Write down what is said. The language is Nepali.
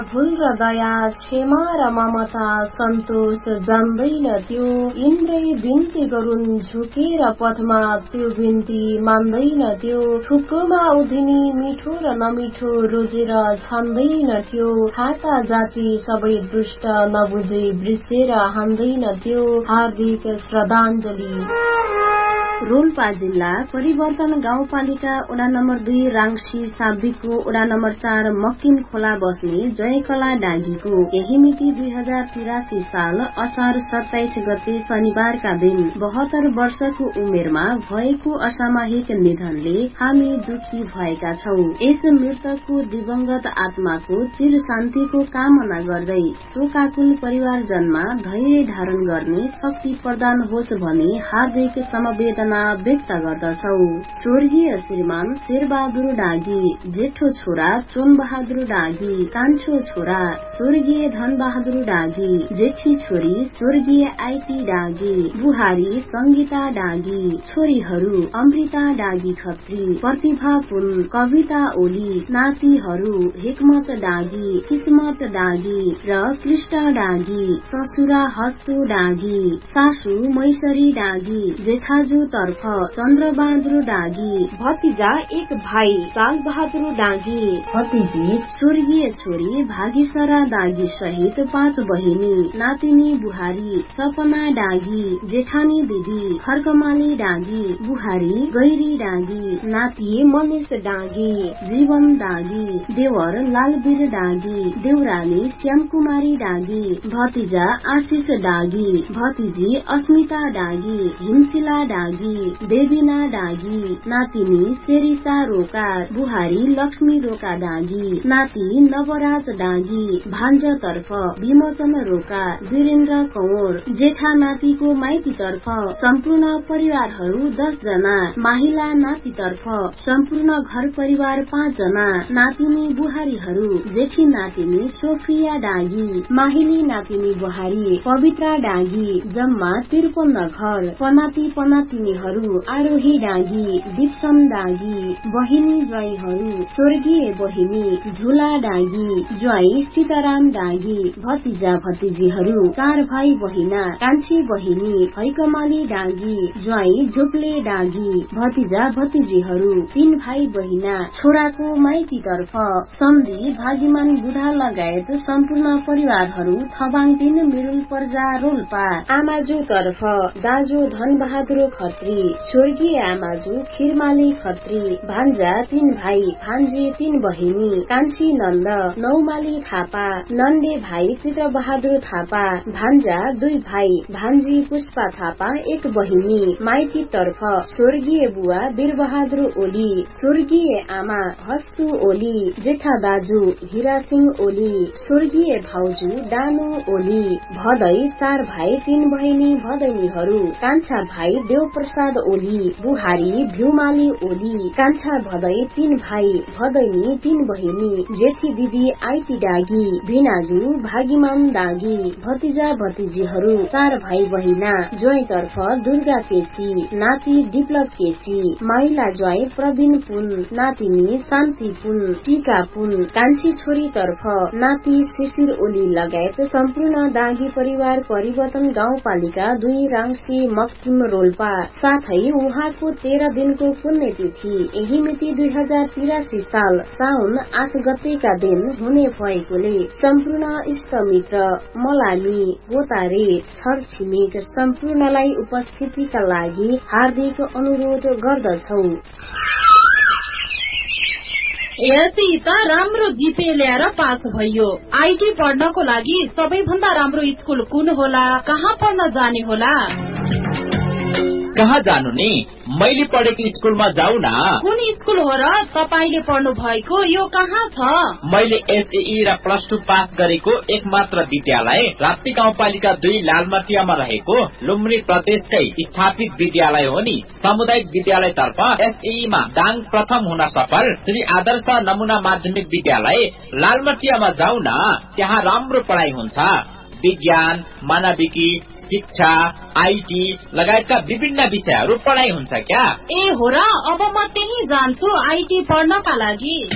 भुल र दया, क्षमा र ममता, सन्तोष जान्दैन त्यो। इन्द्रै बिन्ती गरून् झुकेर पथमा, त्यो बिन्ती मान्दैन त्यो। थुप्रोमा उधिनी मिठो र नमिठो, रोजेर छान्दैन त्यो। खाता जाति सबै दुष्ट, नबुझे बिर्सेर हान्दैन त्यो। हार्दिक श्रद्धाञ्जली। रोल्पा जिल्ला परिवर्तन गाउँपालिका वडा नम्बर 2 राङ्सी साब्बीको वडा नम्बर 4 मक्किन खोला बस्ने जयकला डाँगीको यही मिति 2083 साल असार 27 गते शनिबारका दिन 72 वर्षको उमेरमा भएको असामयिक निधनले हामी दुखी भएका छौं। यस मृतकको दिवंगत आत्माको चिर शान्तिको कामना गर्दै शोकाकुल परिवारजनमा धैर्य धारण गर्ने शक्ति प्रदान होस् भनी हार्दिक समवेदना व्यक्त गर्दछौ। स्वर्गीय श्रीमान शेरबहादुर डाँगी, जेठो छोरा चोनबहादुर डाँगी, कान्छो छोरा स्वर्गीय धनबहादुर डाँगी, जेठी छोरी स्वर्गीय आइटी डाँगी, बुहारी संगीता डाँगी, छोरीहरू अमृता डाँगी खत्री, प्रतिभा पुन, कविता ओली, नातिहरू हिकमत डाँगी, किस्मत डाँगी र कृष्ण डाँगी, ससुरा हस्तु डाँगी, सासू मैसरी डाँगी, जेठाजु तर्फ चन्द्रबहादुर डाँगी, भतिजा एक भाइ साल बहादुर डाँगी, भतिजी स्वर्गीय छोरी भागीसरा डाँगी सहित 5 बहिनी, नातिनी बुहारी सपना डाँगी, जेठानी दिदी खर्कमाली डाँगी, बुहारी गैरी डाँगी, नाति मनिष डाँगी, जीवन डाँगी, देवर लालवीर डाँगी, देउरानी श्यामकुमारी डाँगी, भतिजा आशिष डाँगी, भतिजी अस्मिता डाँगी, हिमशिला डाँगी, देवीना डाँगी, नातिनी शेरिसा रोका, बुहारी लक्ष्मी रोका डाँगी, नाति नवराज डाँगी, भान्जा तर्फ विमोचन रोका, वीरेन्द्र कौर, जेठा नातिको माइती तर्फ सम्पूर्ण परिवारहरू 10 जना, माहिला नाति तर्फ सम्पूर्ण घर परिवार 5 जना, नातिनी बुहारीहरू जेठी नातिनी सोफिया डाँगी, माहिली नातिनी बुहारी पवित्रा डाँगी, जम्मा 53 घर, पनाती पनातिनीहरू आरोही डाँगी, दिप्सन डाँगी, बहिनी ज्वाइँहरू स्वर्गीय बहिनी झुला डाँगी, ज्वाइँ सीताराम डाँगी, भतिजा भतिजीहरू 4 भाइ बहिना, कान्छी बहिनी हैकमाली डाँगी, ज्वाइँ झुप्ले डाँगी, भतिजा भतिजीहरू 3 भाइ बहिना, छोराको माइती तर्फ सम्धी भागीमान बुढा लगायत सम्पूर्ण परिवारहरू थबाङ 3 मिरुल पर्जा रोल्पा, आमाजु तर्फ दाजु धनबहादुर खत्री, स्वर्गीय आमाजु खिरमाली खत्री, भान्जा 3 भाइ, भान्जी 3 बहिनी, कान्छी नन्द नौमाली थापा, नन्दे भाइ चित्रबहादुर थापा, भान्जा 2 भाइ, भान्जी पुष्पा थापा 1 बहिनी, माइती तर्फ स्वर्गीय बुवा वीरबहादुर ओली, स्वर्गीय आमा हस्तु ओली, जेठा दाजु हिरासिंह ओली, स्वर्गीय भाउजू डानु ओली, भदै 4 भाइ 3 बहिनी भदैनीहरू, कान्छा भाइ देवप्रसाद ओली, बुहारी भ्युमाली ओली, कान्छा भदै 3 भाइ, भदैनी 3 बहिनी, जेठी दिदी आइटी डाँगी, भिनाजु भागीमान डाँगी, भतिजा भतिजीहरू 4 भाइ बहिना, ज्वाइँ तर्फ दुर्गा केसी, नाति विप्लव केसी, माइला ज्वाइँ प्रवीण पुन, नातिनी शान्ति पुन, टीका पुन, कान्छी छोरी तर्फ नाति शिशिर ओली लगायत सम्पूर्ण डाँगी परिवार परिवर्तन गाउँपालिका 2 राङ्सी मक्किम रोल्पा, साथै उहाँको 13 दिनको पुण्यतिथि यही मिति 2083 साल साउन 8 गतेका दिन हुने भएकोले सम्पूर्ण इष्टमित्र मलामी गोतारे छरछिमेक सम्पूर्णलाई उपस्थितिका लागि हार्दिक अनुरोध गर्दछौ। यति त राम्रो जिपे ल्याएर पास भयो। आइटी पढ्नको लागि सबैभन्दा राम्रो स्कुल कुन होला, कहाँ पढ्न जाने होला? कहाँ जानु नि? मैले पढेको स्कुलमा जाऊ न। कुन स्कुल हो र तपाईले पढ्नु भएको? यो कहाँ छ? मैले एसएई र +2 पास गरेको एकमात्र विद्यालय राप्ती गाउँपालिका 2 लालमटियामा रहेको लुम्बिनी प्रदेशकै स्थापित विद्यालय हो नि। सामुदायिक विद्यालय तर्फ एसएई मा दाङ प्रथम हुन सफल श्री आदर्श नमुना माध्यमिक विद्यालय लालमटियामा जाऊ न। त्यहाँ राम्रो पढाइ हुन्छ। विज्ञान, मानविकी, शिक्षा, आईटी लगायतका विभिन्न विषयहरू पढाइ हुन्छ क्या। ए हो र, अब म त्यही जान्छु आईटी पढ्नका लागि।